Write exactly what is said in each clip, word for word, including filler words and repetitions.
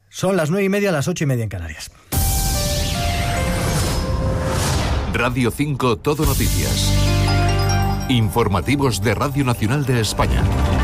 Son las nueve y media, las ocho y media en Canarias. Radio cinco Todo Noticias. Informativos de Radio Nacional de España.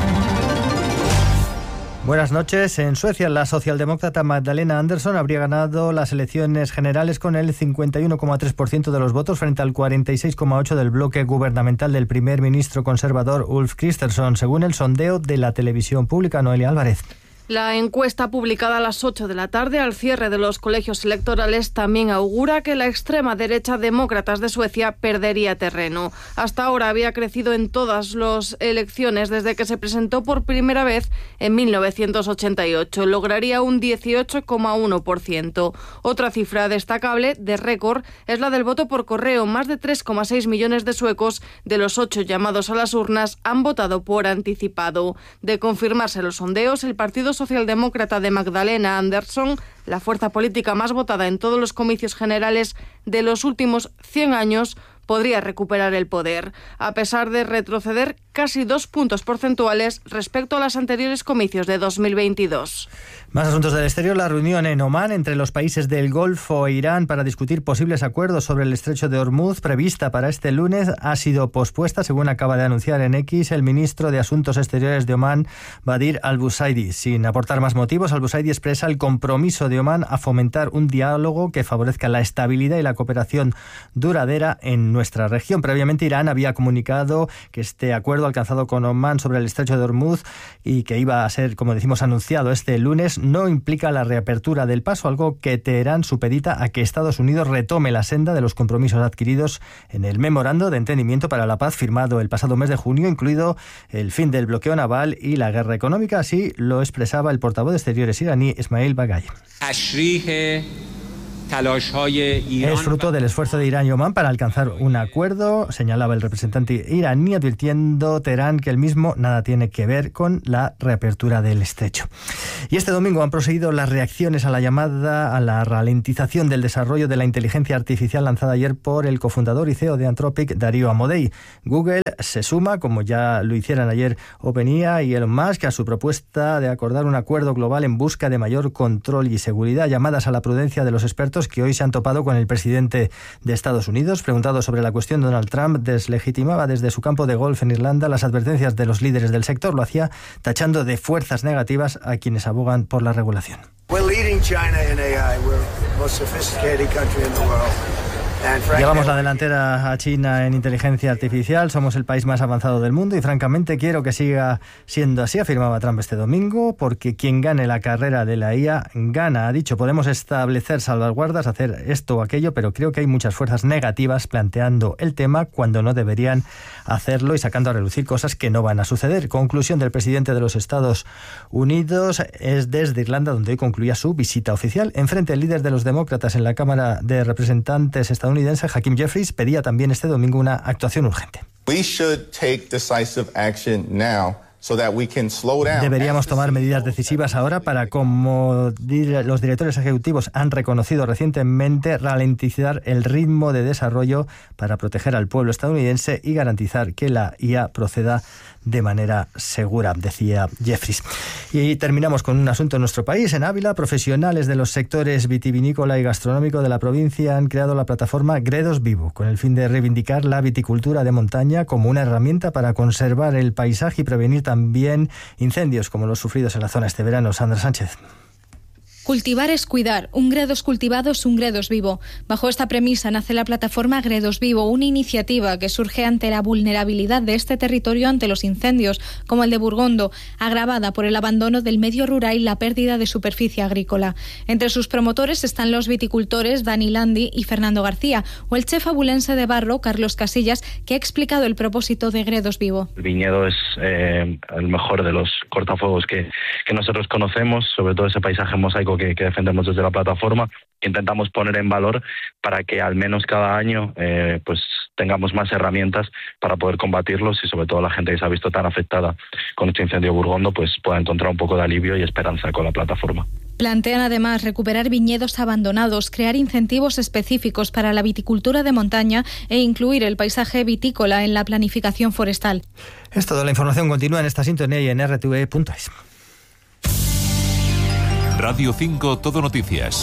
Buenas noches. En Suecia, la socialdemócrata Magdalena Andersson habría ganado las elecciones generales con el cincuenta y uno coma tres por ciento de los votos frente al cuarenta y seis coma ocho por ciento del bloque gubernamental del primer ministro conservador Ulf Kristersson, según el sondeo de la televisión pública. Noelia Álvarez. La encuesta publicada a las ocho de la tarde al cierre de los colegios electorales también augura que la extrema derecha Demócratas de Suecia perdería terreno. Hasta ahora había crecido en todas las elecciones desde que se presentó por primera vez en mil novecientos ochenta y ocho. Lograría un dieciocho coma uno por ciento. Otra cifra destacable de récord es la del voto por correo. Más de tres coma seis millones de suecos de los ocho llamados a las urnas han votado por anticipado. De confirmarse los sondeos, el Partido Socialdemócrata de Magdalena Andersson, la fuerza política más votada en todos los comicios generales de los últimos cien años, podría recuperar el poder, a pesar de retroceder casi dos puntos porcentuales respecto a los anteriores comicios de dos mil veintidós. Más asuntos del exterior. La reunión en Omán entre los países del Golfo e Irán para discutir posibles acuerdos sobre el estrecho de Hormuz, prevista para este lunes, ha sido pospuesta, según acaba de anunciar en X el ministro de Asuntos Exteriores de Omán, Badir al-Busaidi. Sin aportar más motivos, al-Busaidi expresa el compromiso de Omán a fomentar un diálogo que favorezca la estabilidad y la cooperación duradera en nuestra región. Previamente, Irán había comunicado que este acuerdo alcanzado con Omán sobre el estrecho de Hormuz y que iba a ser, como decimos, anunciado este lunes, no implica la reapertura del paso, algo que Teherán supedita a que Estados Unidos retome la senda de los compromisos adquiridos en el memorando de entendimiento para la paz firmado el pasado mes de junio, incluido el fin del bloqueo naval y la guerra económica. Así lo expresaba el portavoz de Exteriores iraní, Esmail Bagay. Es fruto del esfuerzo de Irán y Omán para alcanzar un acuerdo, señalaba el representante iraní, advirtiendo Teherán que el mismo nada tiene que ver con la reapertura del estrecho. Y este domingo han proseguido las reacciones a la llamada a la ralentización del desarrollo de la inteligencia artificial lanzada ayer por el cofundador y C E O de Anthropic, Darío Amodei. Google se suma, como ya lo hicieron ayer OpenAI y Elon Musk, a su propuesta de acordar un acuerdo global en busca de mayor control y seguridad, llamadas a la prudencia de los expertos que hoy se han topado con el presidente de Estados Unidos. Preguntado sobre la cuestión, Donald Trump deslegitimaba desde su campo de golf en Irlanda las advertencias de los líderes del sector. Lo hacía tachando de fuerzas negativas a quienes abogan por la regulación. Llevamos la delantera a China en inteligencia artificial, somos el país más avanzado del mundo y francamente quiero que siga siendo así, afirmaba Trump este domingo, porque quien gane la carrera de la I A gana. Ha dicho, podemos establecer salvaguardas, hacer esto o aquello, pero creo que hay muchas fuerzas negativas planteando el tema cuando no deberían hacerlo y sacando a relucir cosas que no van a suceder. Conclusión del presidente de los Estados Unidos es desde Irlanda, donde hoy concluía su visita oficial. Enfrente, el líder de los demócratas en la Cámara de Representantes estadounidense, Hakeem Jeffries, pedía también este domingo una actuación urgente. We should take decisive action now. So that we can slow down. Deberíamos tomar medidas decisivas ahora para, como los directores ejecutivos han reconocido recientemente, ralentizar el ritmo de desarrollo para proteger al pueblo estadounidense y garantizar que la I A proceda de manera segura, decía Jeffries. Y terminamos con un asunto en nuestro país. En Ávila, profesionales de los sectores vitivinícola y gastronómico de la provincia han creado la plataforma Gredos Vivo, con el fin de reivindicar la viticultura de montaña como una herramienta para conservar el paisaje y prevenir también incendios como los sufridos en la zona este verano. Sandra Sánchez. Cultivar es cuidar. Un Gredos cultivado es un Gredos vivo. Bajo esta premisa nace la plataforma Gredos Vivo, una iniciativa que surge ante la vulnerabilidad de este territorio ante los incendios, como el de Burgondo, agravada por el abandono del medio rural y la pérdida de superficie agrícola. Entre sus promotores están los viticultores Dani Landi y Fernando García, o el chef abulense de barro, Carlos Casillas, que ha explicado el propósito de Gredos Vivo. El viñedo es eh, el mejor de los cortafuegos que, que nosotros conocemos, sobre todo ese paisaje mosaico Que, que defendemos desde la plataforma, que intentamos poner en valor para que al menos cada año eh, pues tengamos más herramientas para poder combatirlos y sobre todo la gente que se ha visto tan afectada con este incendio Burgondo pues pueda encontrar un poco de alivio y esperanza con la plataforma. Plantean además recuperar viñedos abandonados, crear incentivos específicos para la viticultura de montaña e incluir el paisaje vitícola en la planificación forestal. Es todo. La información continúa en esta sintonía y en r t v punto es. Radio cinco Todo Noticias.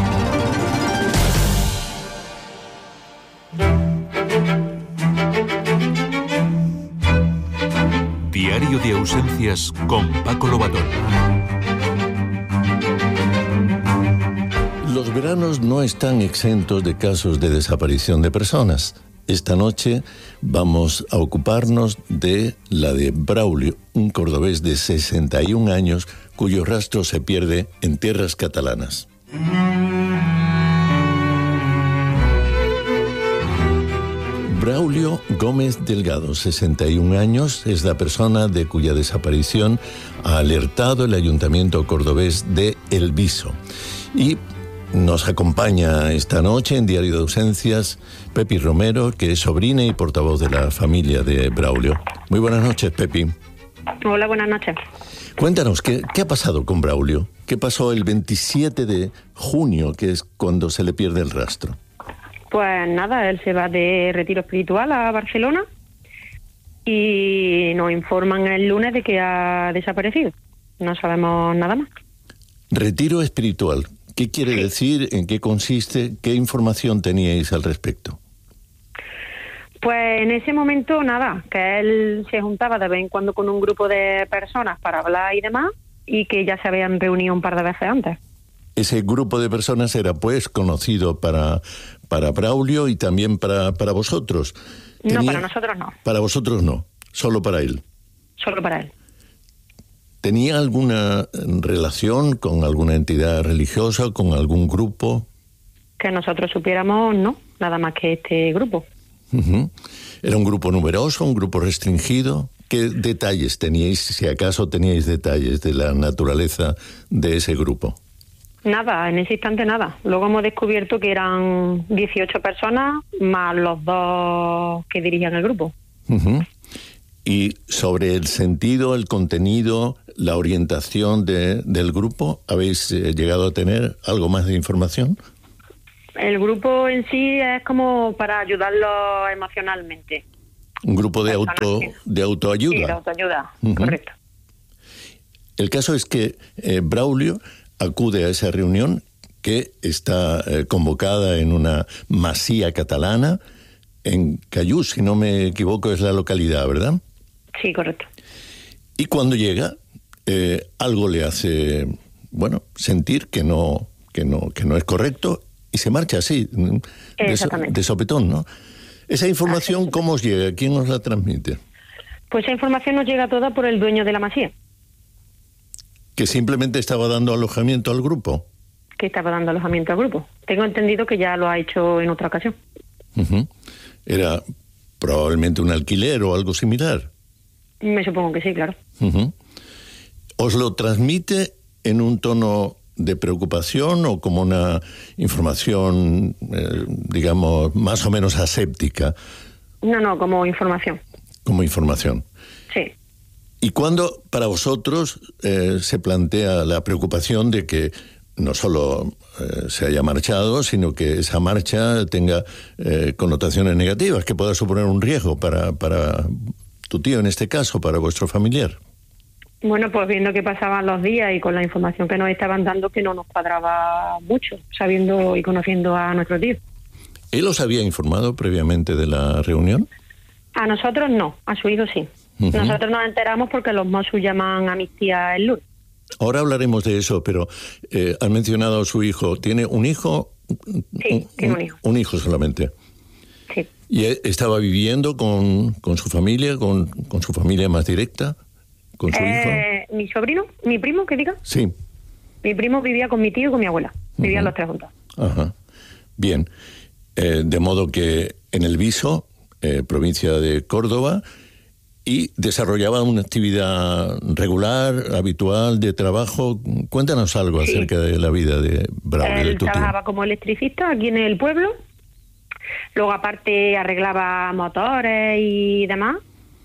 Diario de ausencias con Paco Lobatón. Los veranos no están exentos de casos de desaparición de personas. Esta noche vamos a ocuparnos de la de Braulio, un cordobés de sesenta y un años cuyo rastro se pierde en tierras catalanas. Braulio Gómez Delgado, sesenta y un años, es la persona de cuya desaparición ha alertado el Ayuntamiento cordobés de El Viso. Y nos acompaña esta noche en Diario de Ausencias Pepi Romero, que es sobrina y portavoz de la familia de Braulio. Muy buenas noches, Pepi. Hola, buenas noches. Cuéntanos, ¿qué, qué ha pasado con Braulio? ¿Qué pasó el veintisiete de junio, que es cuando se le pierde el rastro? Pues nada, él se va de retiro espiritual a Barcelona y nos informan el lunes de que ha desaparecido. No sabemos nada más. Retiro espiritual. ¿Qué quiere sí. decir? ¿En qué consiste? ¿Qué información teníais al respecto? Pues en ese momento nada, que él se juntaba de vez en cuando con un grupo de personas para hablar y demás, y que ya se habían reunido un par de veces antes. Ese grupo de personas era pues conocido para, para Braulio y también para, para vosotros. ¿Tenía... No, para nosotros no. Para vosotros no, solo para él. Solo para él. ¿Tenía alguna relación con alguna entidad religiosa, con algún grupo? Que nosotros supiéramos, no, nada más que este grupo. Uh-huh. ¿Era un grupo numeroso, un grupo restringido? ¿Qué detalles teníais, si acaso teníais detalles de la naturaleza de ese grupo? Nada, en ese instante nada. Luego hemos descubierto que eran dieciocho personas, más los dos que dirigían el grupo. Uh-huh. Y sobre el sentido, el contenido, la orientación de, del grupo, ¿habéis eh, llegado a tener algo más de información? El grupo en sí es como para ayudarlo emocionalmente. Un grupo de auto de autoayuda. Sí, de autoayuda, uh-huh. Correcto. El caso es que eh, Braulio acude a esa reunión que está eh, convocada en una masía catalana, en Callús, si no me equivoco, es la localidad, ¿verdad? Sí, correcto. Y cuando llega, eh, algo le hace, bueno, sentir que no, que no, que no es correcto y se marcha así, de, so, de sopetón, ¿no? Esa información, ¿cómo os llega? ¿Quién os la transmite? Pues esa información nos llega toda por el dueño de la masía. ¿Que simplemente estaba dando alojamiento al grupo? Que estaba dando alojamiento al grupo. Tengo entendido que ya lo ha hecho en otra ocasión. Uh-huh. Era probablemente un alquiler o algo similar. Me supongo que sí, claro. Uh-huh. ¿Os lo transmite en un tono de preocupación o como una información, eh, digamos, más o menos aséptica? No, no, como información. Como información. Sí. ¿Y cuándo para vosotros eh, se plantea la preocupación de que no solo eh, se haya marchado, sino que esa marcha tenga eh, connotaciones negativas, que pueda suponer un riesgo para, para tu tío en este caso, para vuestro familiar? Bueno, pues viendo que pasaban los días y con la información que nos estaban dando, que no nos cuadraba mucho, sabiendo y conociendo a nuestro tío. ¿Él os había informado previamente de la reunión? A nosotros no, a su hijo sí. Uh-huh. Nosotros nos enteramos porque los Mossos llaman a mis tías el lunes. Ahora hablaremos de eso, pero eh, han mencionado a su hijo. ¿Tiene un hijo? Sí, un, tiene un hijo. Un hijo solamente. Sí. ¿Y estaba viviendo con, con su familia, con, con su familia más directa? ¿Con su eh, hijo? ¿Mi sobrino? ¿Mi primo, que diga? Sí. Mi primo vivía con mi tío y con mi abuela. Vivían uh-huh. los tres juntos. Ajá. Bien. Eh, de modo que en El Viso, eh, provincia de Córdoba, y desarrollaba una actividad regular, habitual, de trabajo. Cuéntanos algo sí. acerca de la vida de Braulio, Él de tu tío. Trabajaba como electricista aquí en el pueblo. Luego, aparte, arreglaba motores y demás.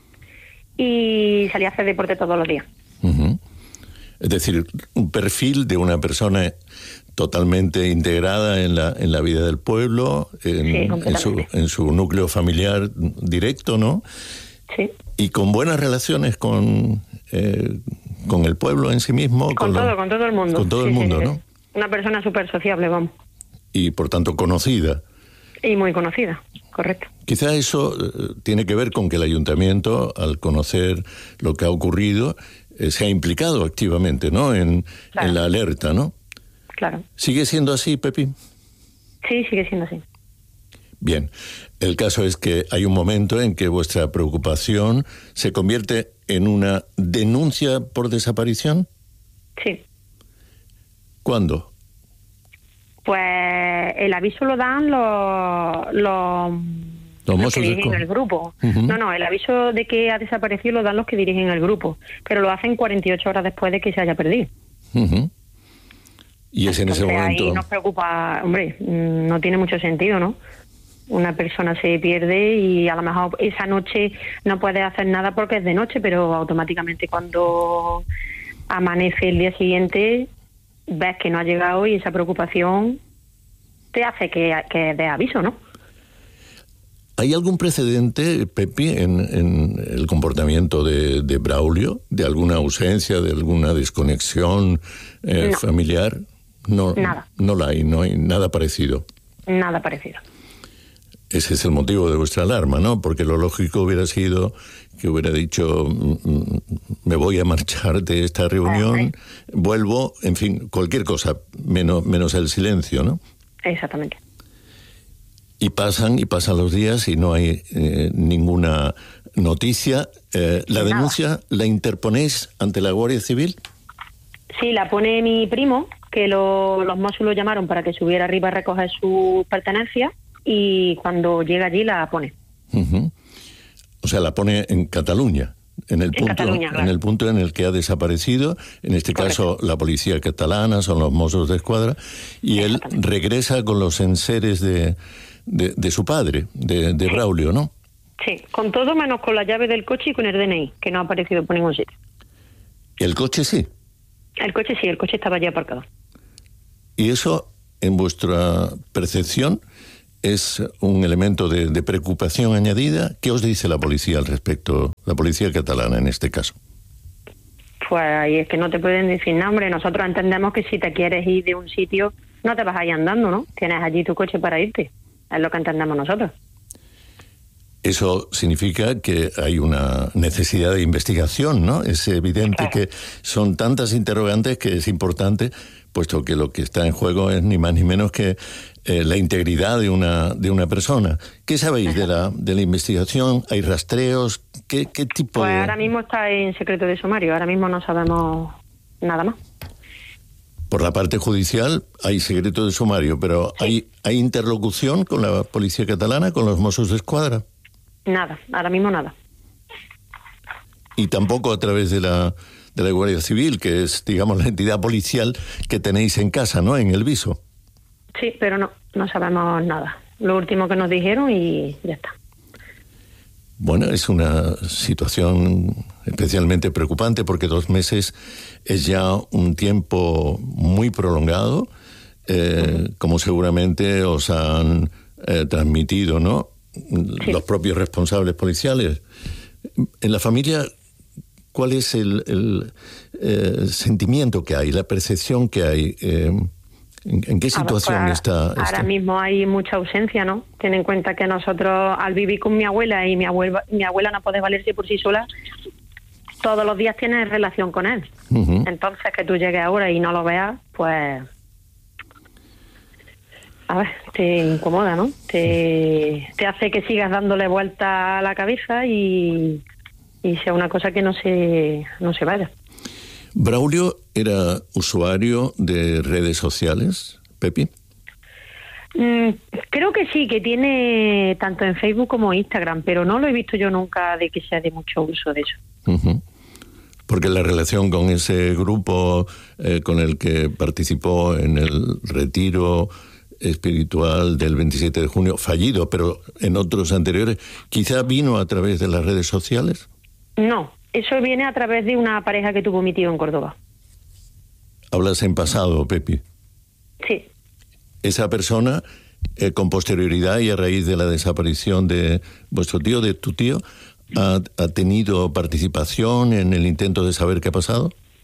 Y salía a hacer deporte todos los días. Uh-huh. Es decir, un perfil de una persona totalmente integrada en la en la vida del pueblo, en, sí, en, su, en su núcleo familiar directo, ¿no? Sí. Y con buenas relaciones con, eh, con el pueblo en sí mismo? Con, con todo, lo, con todo el mundo. Con todo sí, el mundo, sí, ¿no? Sí. Una persona súper sociable, vamos. Y por tanto conocida. Y muy conocida, correcto. Quizá eso eh, tiene que ver con que el ayuntamiento, al conocer lo que ha ocurrido, eh, se ha implicado activamente, ¿no? En, claro. en la alerta, ¿no? Claro. ¿Sigue siendo así, Pepi? Sí, sigue siendo así. Bien. El caso es que hay un momento en que vuestra preocupación se convierte en una denuncia por desaparición. Sí. ¿Cuándo? Pues el aviso lo dan los... los Los los mozos que de dirigen escuadra. el grupo. Uh-huh. No, no, el aviso de que ha desaparecido lo dan los que dirigen el grupo, pero lo hacen cuarenta y ocho horas después de que se haya perdido. Uh-huh. Y es en Entonces, ese momento... ahí nos preocupa, hombre, no tiene mucho sentido, ¿no? Una persona se pierde y a lo mejor esa noche no puede hacer nada porque es de noche, pero automáticamente cuando amanece el día siguiente ves que no ha llegado y esa preocupación te hace que, que dé aviso, ¿no? ¿Hay algún precedente, Pepi, en, en el comportamiento de, de Braulio? ¿De alguna ausencia, de alguna desconexión eh, no. familiar? No, Nada. No la hay, no hay nada parecido. Nada parecido. Ese es el motivo de vuestra alarma, ¿no? Porque lo lógico hubiera sido que hubiera dicho, me voy a marchar de esta reunión, vuelvo, en fin, cualquier cosa, menos, menos el silencio, ¿no? Exactamente. Y pasan y pasan los días y no hay eh, ninguna noticia. Eh, ¿La Nada. denuncia la interponéis ante la Guardia Civil? Sí, la pone mi primo, que lo, los Mossos lo llamaron para que subiera arriba a recoger sus pertenencias y cuando llega allí la pone. Uh-huh. O sea, la pone en Cataluña. En el, En punto, Cataluña, claro. en el punto en el que ha desaparecido, en este Correcto. caso la policía catalana, son los Mossos de Escuadra, y él regresa con los enseres de, de, de su padre, de, de Braulio, ¿no? Sí, con todo menos con la llave del coche y con el D N I, que no ha aparecido por ningún sitio. El coche sí. El coche sí, el coche estaba ya aparcado. Y eso, en vuestra percepción, es un elemento de, de preocupación añadida. ¿Qué os dice la policía al respecto, la policía catalana en este caso? Pues ahí es que no te pueden decir nada, hombre. Nosotros entendemos que si te quieres ir de un sitio, no te vas a ir andando, ¿no? Tienes allí tu coche para irte. Es lo que entendemos nosotros. Eso significa que hay una necesidad de investigación, ¿no? Es evidente Claro. que son tantas interrogantes que es importante, puesto que lo que está en juego es ni más ni menos que eh, la integridad de una de una persona. ¿Qué sabéis de la de la investigación? ¿Hay rastreos? ¿Qué, qué tipo Pues de...? ahora mismo está en secreto de sumario. Ahora mismo no sabemos nada más. Por la parte judicial hay secreto de sumario, pero Sí. ¿hay, ¿hay interlocución con la policía catalana, con los Mossos de Escuadra? Nada, ahora mismo nada. Y tampoco a través de la, de la Guardia Civil, que es, digamos, la entidad policial que tenéis en casa, ¿no?, en el viso. Sí, pero no, no sabemos nada. Lo último que nos dijeron y ya está. Bueno, es una situación especialmente preocupante porque dos meses es ya un tiempo muy prolongado, eh, uh-huh. como seguramente os han eh, transmitido, ¿no?, sí. los propios responsables policiales. En la familia, ¿cuál es el, el eh, sentimiento que hay, la percepción que hay? Eh, ¿en, ¿En qué situación ahora, está, está? está? Ahora mismo hay mucha ausencia, ¿no? Ten en cuenta que nosotros, al vivir con mi abuela y mi abuela, mi abuela no puede valerse por sí sola, todos los días tienes relación con él. Uh-huh. Entonces, que tú llegues ahora y no lo veas, pues... A ver, te incomoda, ¿no? Te, te hace que sigas dándole vuelta a la cabeza y, y sea una cosa que no se, no se vaya. ¿Braulio era usuario de redes sociales, Pepi? Mm, creo que sí, que tiene tanto en Facebook como Instagram, pero no lo he visto yo nunca de que sea de mucho uso de eso. Uh-huh. Porque la relación con ese grupo eh, con el que participó en el retiro espiritual del veintisiete de junio, fallido, pero en otros anteriores, ¿quizá vino a través de las redes sociales? No, eso viene a través de una pareja que tuvo mi tío en Córdoba. ¿Hablas en pasado, Pepi? Sí. Esa persona, eh, con posterioridad y a raíz de la desaparición de vuestro tío, de tu tío, ¿ha, ha tenido participación en el intento de saber qué ha pasado?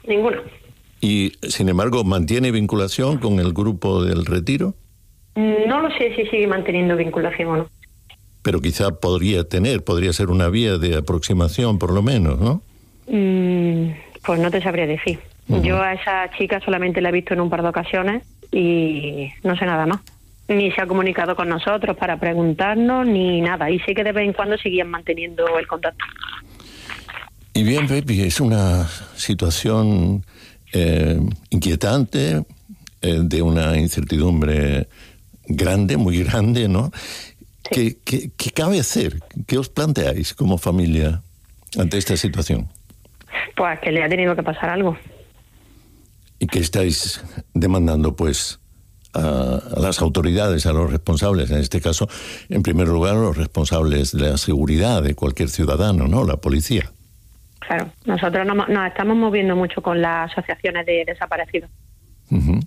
ninguna. Y, sin embargo, ¿mantiene vinculación con el grupo del Retiro? No lo sé si sigue manteniendo vinculación o no. Pero quizá podría tener, podría ser una vía de aproximación, por lo menos, ¿no? Mm, pues no te sabría decir. Uh-huh. Yo a esa chica solamente la he visto en un par de ocasiones y no sé nada más. Ni se ha comunicado con nosotros para preguntarnos, ni nada. Y sé que de vez en cuando seguían manteniendo el contacto. Y bien, Pepi, es una situación eh, inquietante, eh, de una incertidumbre grande, muy grande, ¿no? Sí. ¿Qué, qué, ¿Qué cabe hacer? ¿Qué os planteáis como familia ante esta situación? Pues que le ha tenido que pasar algo. ¿Y qué estáis demandando, pues, a, a las autoridades, a los responsables? En este caso, en primer lugar, los responsables de la seguridad de cualquier ciudadano, ¿no? La policía. Claro, nosotros nos, nos estamos moviendo mucho con las asociaciones de desaparecidos. Uh-huh.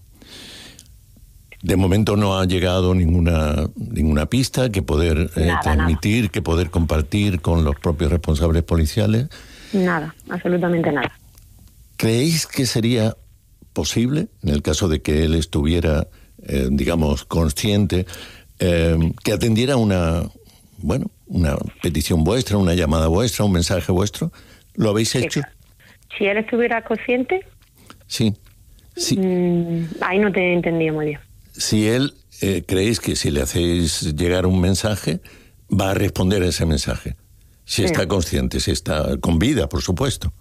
De momento no ha llegado ninguna ninguna pista que poder eh, nada, transmitir, nada. que poder compartir con los propios responsables policiales. Nada, absolutamente nada. ¿Creéis que sería posible, en el caso de que él estuviera, eh, digamos, consciente, eh, que atendiera una, bueno, una petición vuestra, una llamada vuestra, un mensaje vuestro? ¿Lo habéis hecho? Si él estuviera consciente... Sí. sí. Mmm, ahí no te he entendido muy bien. Si él, eh, creéis que si le hacéis llegar un mensaje, va a responder a ese mensaje. Si está no. consciente, si está con vida, por supuesto.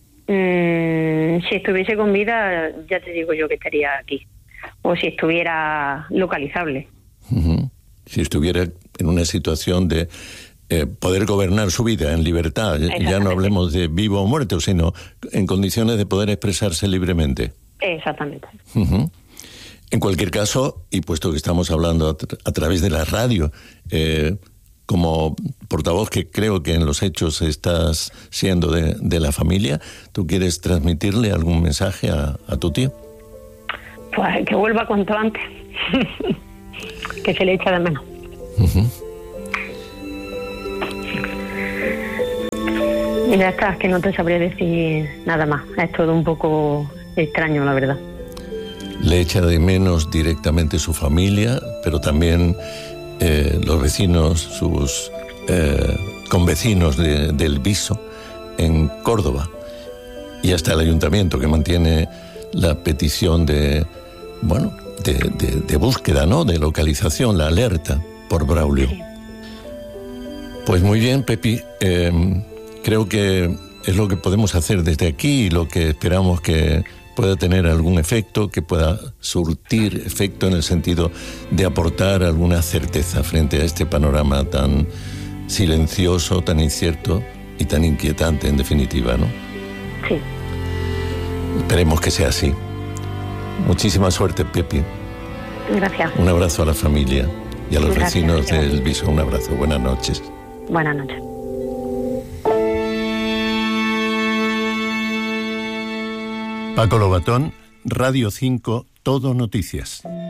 Mm, si estuviese con vida, ya te digo yo que estaría aquí. O si estuviera localizable. Uh-huh. Si estuviera en una situación de eh, poder gobernar su vida en libertad. Ya no hablemos de vivo o muerto, sino en condiciones de poder expresarse libremente. Exactamente. Uh-huh. En cualquier caso, y puesto que estamos hablando a, tra- a través de la radio, eh, como portavoz que creo que en los hechos estás siendo de, de la familia, ¿tú quieres transmitirle algún mensaje a, a tu tío? Pues que vuelva cuanto antes, que se le echa de menos. Uh-huh. Y ya está, que no te sabría decir nada más. Es todo un poco extraño, la verdad. Le echa de menos directamente su familia, pero también eh, los vecinos, sus eh, convecinos de, del Viso en Córdoba, y hasta el ayuntamiento, que mantiene la petición de, bueno, de, de, de búsqueda, ¿no?, de localización, la alerta por Braulio. Sí. Pues muy bien, Pepi, eh, creo que es lo que podemos hacer desde aquí y lo que esperamos que pueda tener algún efecto, que pueda surtir efecto en el sentido de aportar alguna certeza frente a este panorama tan silencioso, tan incierto y tan inquietante, en definitiva, ¿no? Sí. Esperemos que sea así. Muchísima suerte, Pepi. Gracias. Un abrazo a la familia y a los Gracias, vecinos gracias. del Viso. Un abrazo. Buenas noches. Buenas noches. Paco Lobatón, Radio cinco, Todo Noticias.